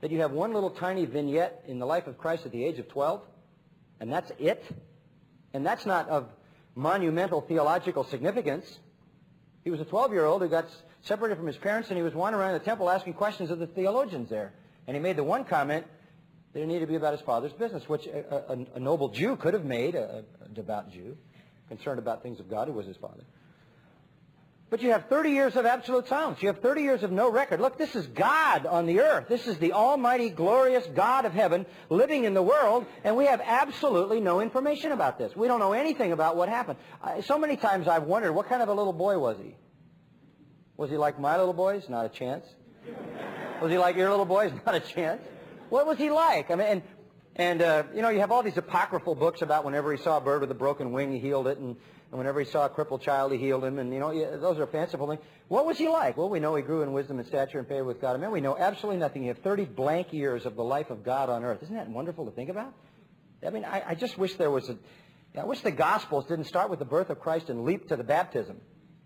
that you have one little tiny vignette in the life of Christ at the age of 12, and that's it? And that's not of monumental theological significance. He was a 12-year-old who got separated from his parents, and he was wandering around the temple asking questions of the theologians there. And he made the one comment that it needed to be about his father's business, which a noble Jew could have made, a devout Jew, concerned about things of God, who was his father. But you have 30 years of absolute silence. You have 30 years of no record. Look, this is God on the earth. This is the almighty, glorious God of heaven living in the world, and we have absolutely no information about this. We don't know anything about what happened. So many times I've wondered, what kind of a little boy was he? Was he like my little boys? Not a chance. Was he like your little boys? Not a chance. What was he like? I mean, you know, you have all these apocryphal books about whenever he saw a bird with a broken wing, he healed it, and whenever he saw a crippled child, he healed him, and, you know, those are fanciful things. What was he like? Well, we know he grew in wisdom and stature and favor with God and men. We know absolutely nothing. You have 30 blank years of the life of God on earth. Isn't that wonderful to think about? I mean, I just wish there was I wish the Gospels didn't start with the birth of Christ and leap to the baptism.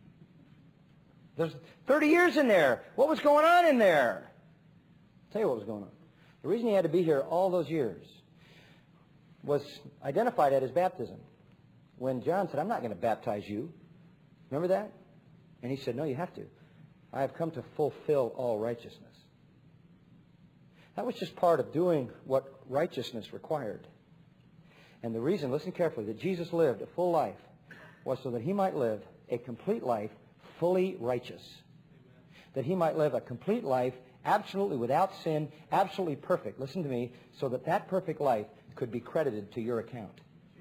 There's 30 years in there. What was going on in there? I'll tell you what was going on. The reason he had to be here all those years was identified at his baptism. When John said, I'm not going to baptize you. Remember that? And he said, no, you have to. I have come to fulfill all righteousness. That was just part of doing what righteousness required. And the reason, listen carefully, that Jesus lived a full life was so that he might live a complete life fully righteous. That he might live a complete life absolutely without sin, absolutely perfect. Listen to me, so that that perfect life could be credited to your account.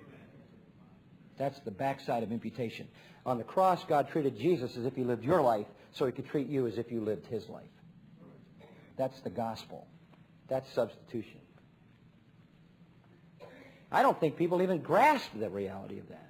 That's the backside of imputation. On the cross, God treated Jesus as if he lived your life, so he could treat you as if you lived his life. That's the gospel. That's substitution. I don't think people even grasp the reality of that.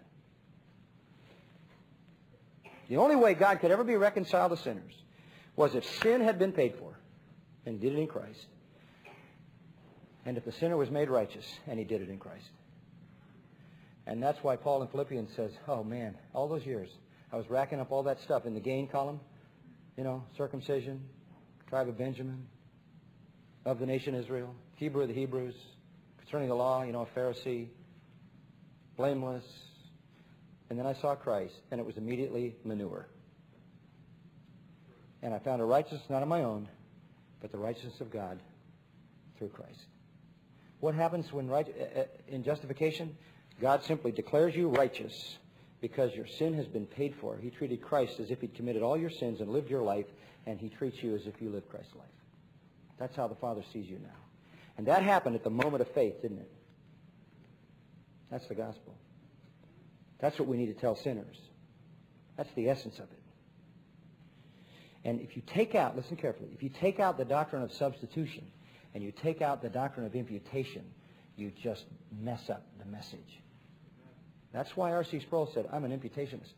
The only way God could ever be reconciled to sinners was if sin had been paid for, and he did it in Christ, and if the sinner was made righteous, and he did it in Christ. And that's why Paul in Philippians says, oh man, all those years, I was racking up all that stuff in the gain column, you know, circumcision, tribe of Benjamin, of the nation Israel, Hebrew of the Hebrews, concerning the law, you know, a Pharisee, blameless. And then I saw Christ, and it was immediately manure. And I found a righteousness not of my own, but the righteousness of God through Christ. What happens when in justification? God simply declares you righteous because your sin has been paid for. He treated Christ as if he'd committed all your sins and lived your life, and he treats you as if you lived Christ's life. That's how the Father sees you now. And that happened at the moment of faith, didn't it? That's the gospel. That's what we need to tell sinners. That's the essence of it. And if you take out, listen carefully, if you take out the doctrine of substitution and you take out the doctrine of imputation, you just mess up the message. That's why R.C. Sproul said, I'm an imputationist.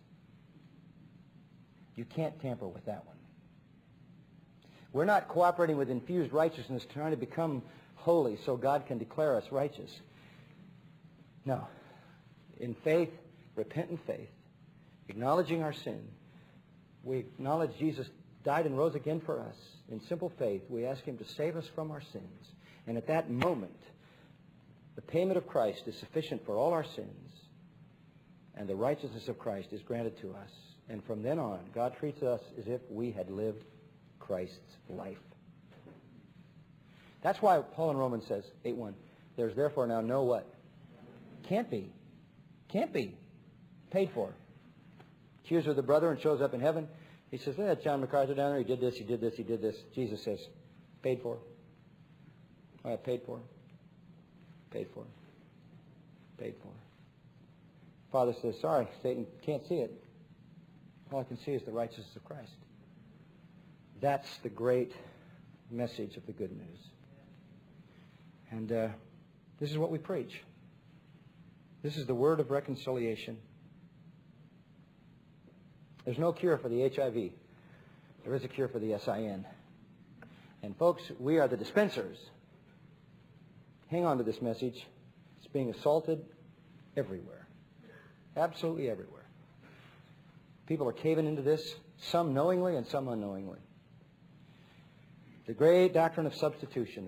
You can't tamper with that one. We're not cooperating with infused righteousness, trying to become holy so God can declare us righteous. No. In faith, repentant faith, acknowledging our sin, we acknowledge Jesus died and rose again for us. In simple faith, we ask him to save us from our sins. And at that moment, the payment of Christ is sufficient for all our sins, and the righteousness of Christ is granted to us. And from then on, God treats us as if we had lived Christ's life. That's why Paul in Romans says, 8:1, there's therefore now no what? Can't be. Can't be. Paid for. Accuser of the brother and shows up in heaven. He says, look at that John MacArthur down there. He did this, he did this, he did this. Jesus says, paid for. All right, paid for. Paid for. Paid for. Father says, sorry, Satan, can't see it. All I can see is the righteousness of Christ. That's the great message of the good news. And this is what we preach. This is the word of reconciliation. There's no cure for the HIV. There is a cure for the SIN. And folks, we are the dispensers. Hang on to this message. It's being assaulted everywhere. Absolutely everywhere. People are caving into this, some knowingly and some unknowingly. The great doctrine of substitution.